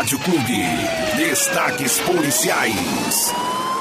Rádio Clube. Destaques policiais.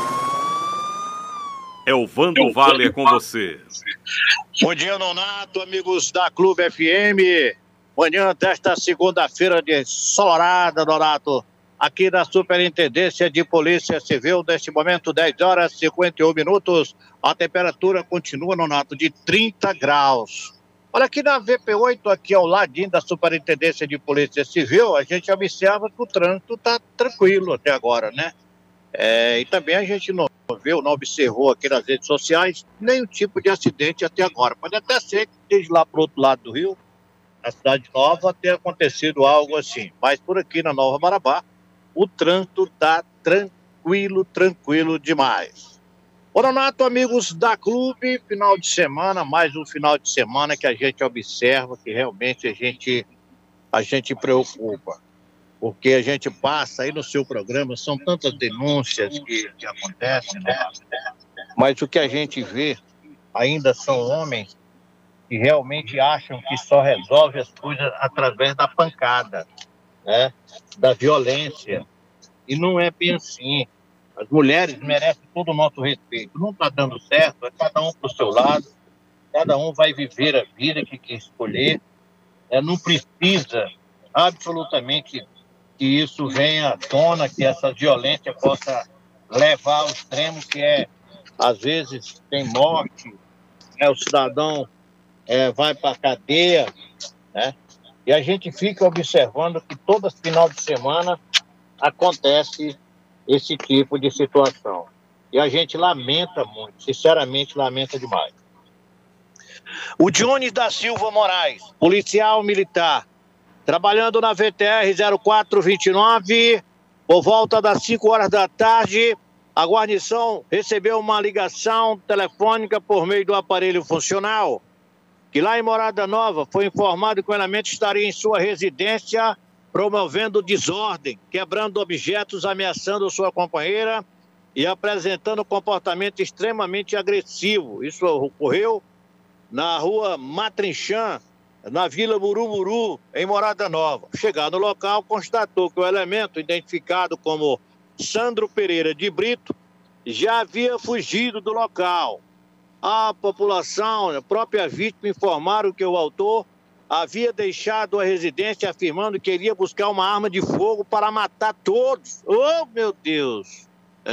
Elvando Vale é com você. Bom dia, Nonato, amigos da Clube FM. Manhã desta segunda-feira de ensolarada, Nonato, aqui na Superintendência de Polícia Civil, neste momento, 10 horas e 51 minutos. A temperatura continua, Nonato, de 30 graus. Olha, aqui na VP8, aqui ao ladinho da Superintendência de Polícia Civil, a gente observa que o trânsito está tranquilo até agora, né? E também a gente não viu, não observou aqui nas redes sociais nenhum tipo de acidente até agora. Pode até ser que esteja lá para o outro lado do rio, na Cidade Nova, tenha acontecido algo assim. Mas por aqui na Nova Marabá, o trânsito está tranquilo demais. Nonato, amigos da Clube, final de semana, mais um final de semana que a gente observa, que realmente a gente preocupa. Porque a gente passa aí no seu programa, são tantas denúncias que acontecem, né? Mas o que a gente vê ainda são homens que realmente acham que só resolve as coisas através da pancada, né? Da violência. E não é bem assim. As mulheres merecem todo o nosso respeito. Não está dando certo, é cada um para o seu lado, cada um vai viver a vida que quer escolher. Não precisa absolutamente que isso venha à tona, que essa violência possa levar ao extremo, que às vezes, tem morte, o cidadão vai para a cadeia, né? E a gente fica observando que todo final de semana acontece esse tipo de situação. E a gente lamenta muito, sinceramente lamenta demais. O Jones da Silva Moraes, policial militar, trabalhando na VTR 0429, por volta das 5 horas da tarde, a guarnição recebeu uma ligação telefônica por meio do aparelho funcional, que lá em Morada Nova foi informado que o elemento estaria em sua residência promovendo desordem, quebrando objetos, ameaçando sua companheira e apresentando comportamento extremamente agressivo. Isso ocorreu na rua Matrinchã, na Vila Buruburu, em Morada Nova. Chegado no local, constatou que o elemento, identificado como Sandro Pereira de Brito, já havia fugido do local. A população, a própria vítima, informaram que o autor havia deixado a residência afirmando que iria buscar uma arma de fogo para matar todos. Oh, meu Deus!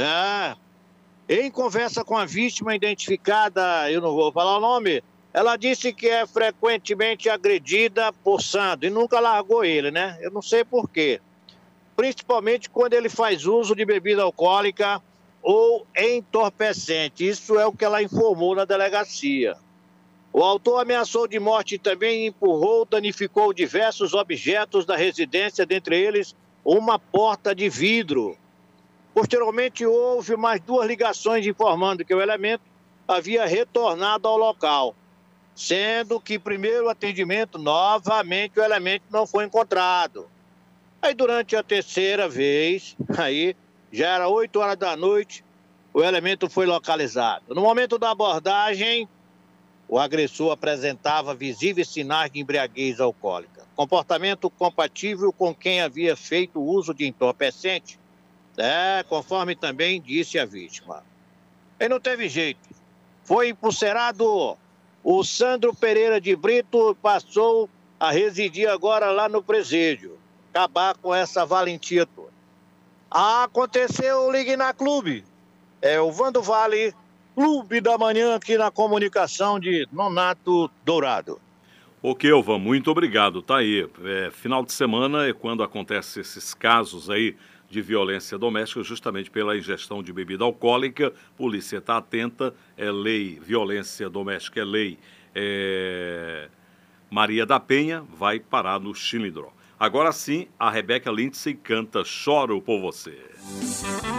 Em conversa com a vítima identificada, eu não vou falar o nome, ela disse que é frequentemente agredida por Sandro e nunca largou ele, né? Eu não sei por quê. Principalmente quando ele faz uso de bebida alcoólica ou entorpecente. Isso é o que ela informou na delegacia. O autor ameaçou de morte e também empurrou, danificou diversos objetos da residência, dentre eles uma porta de vidro. Posteriormente, houve mais 2 ligações informando que o elemento havia retornado ao local, sendo que primeiro atendimento, novamente, o elemento não foi encontrado. Aí, durante a terceira vez, aí já era 8 horas da noite, o elemento foi localizado. No momento da abordagem, o agressor apresentava visíveis sinais de embriaguez alcoólica, comportamento compatível com quem havia feito uso de entorpecente, conforme também disse a vítima. E não teve jeito. Foi impulserado o Sandro Pereira de Brito, passou a residir agora lá no presídio. Acabar com essa valentia toda. Aconteceu, ligue na Clube. Elvando Vale, Clube da Manhã, aqui na comunicação de Nonato Dourado. Ok, Elvan, muito obrigado. Tá aí. Final de semana é quando acontecem esses casos aí de violência doméstica, justamente pela ingestão de bebida alcoólica. Polícia está atenta, é lei, violência doméstica é lei. Maria da Penha vai parar no Chilindró. Agora sim, a Rebeca Lindsay canta Choro por Você.